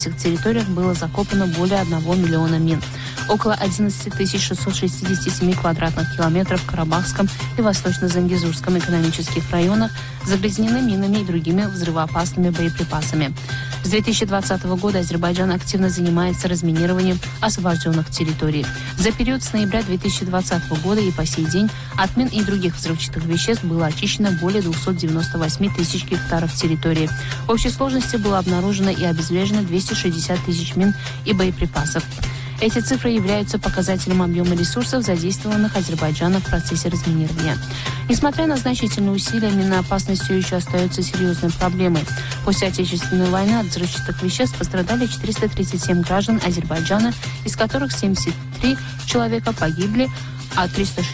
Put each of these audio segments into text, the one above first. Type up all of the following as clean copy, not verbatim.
этих территориях было закопано более 1 миллиона мин. Около 11 667 квадратных километров в Карабахском и Восточно-Зангезурском экономических районах загрязнены минами и другими взрывоопасными боеприпасами. С 2020 года Азербайджан активно занимается разминированием освобожденных территорий. За период с ноября 2020 года и по сей день от мин и других взрывчатых веществ было очищено более 298 тысяч гектаров территории. В общей сложности было обнаружено и обезврежено 260 тысяч мин и боеприпасов. Эти цифры являются показателем объема ресурсов, задействованных Азербайджаном в процессе разминирования. Несмотря на значительные усилия, минная опасность все еще остается серьезной проблемой. После Отечественной войны от взрывчатых веществ пострадали 437 граждан Азербайджана, из которых 73 человека погибли, а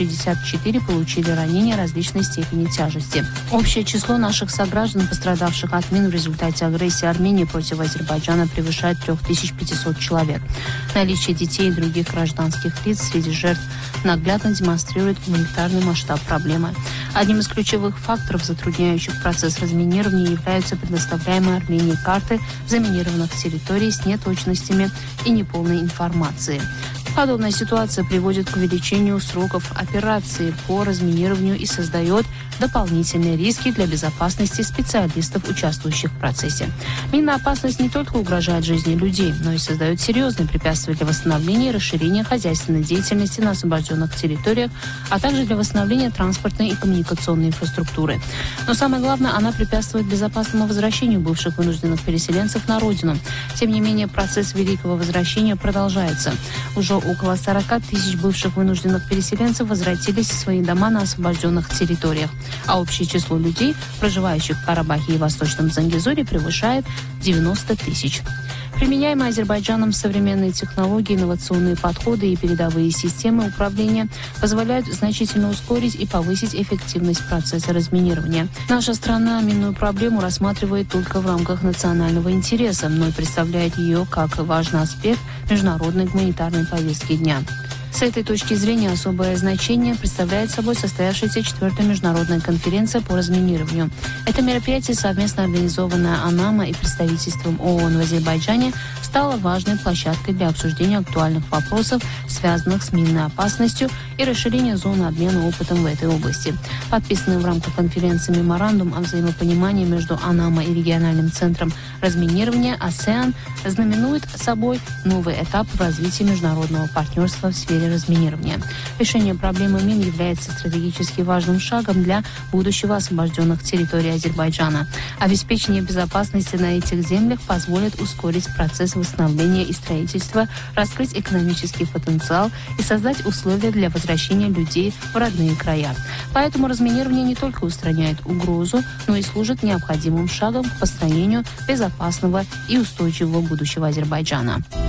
364 получили ранения различной степени тяжести. Общее число наших сограждан, пострадавших от мин в результате агрессии Армении против Азербайджана, превышает 3500 человек. Наличие детей и других гражданских лиц среди жертв наглядно демонстрирует гуманитарный масштаб проблемы. Одним из ключевых факторов, затрудняющих процесс разминирования, являются предоставляемые Армении карты заминированных территорий с неточностями и неполной информацией. Подобная ситуация приводит к увеличению сроков операции по разминированию и создает дополнительные риски для безопасности специалистов, участвующих в процессе. Минная опасность не только угрожает жизни людей, но и создает серьезные препятствия для восстановления и расширения хозяйственной деятельности на освобожденных территориях, а также для восстановления транспортной и коммуникационной инфраструктуры. Но самое главное, она препятствует безопасному возвращению бывших вынужденных переселенцев на родину. Тем не менее, процесс великого возвращения продолжается. Уже около 40 тысяч бывших вынужденных переселенцев возвратились в свои дома на освобожденных территориях, а общее число людей, проживающих в Карабахе и Восточном Зангезуре, превышает 90 тысяч. Применяемые Азербайджаном современные технологии, инновационные подходы и передовые системы управления позволяют значительно ускорить и повысить эффективность процесса разминирования. Наша страна минную проблему рассматривает только в рамках национального интереса, но и представляет ее как важный аспект международной гуманитарной повестки дня. С этой точки зрения особое значение представляет собой состоявшаяся 4-я международная конференция по разминированию. Это мероприятие, совместно организованное АНАМА и представительством ООН в Азербайджане, стало важной площадкой для обсуждения актуальных вопросов, связанных с минной опасностью и расширения зоны обмена опытом в этой области. Подписанный в рамках конференции меморандум о взаимопонимании между АНАМА и региональным центром разминирования АСЕАН знаменует собой новый этап в развитии международного партнерства в сфере разминирования. Решение проблемы мин является стратегически важным шагом для будущего освобожденных территорий Азербайджана. Обеспечение безопасности на этих землях позволит ускорить процесс восстановления и строительства, раскрыть экономический потенциал и создать условия для возвращения людей в родные края. Поэтому разминирование не только устраняет угрозу, но и служит необходимым шагом к построению безопасного и устойчивого будущего Азербайджана.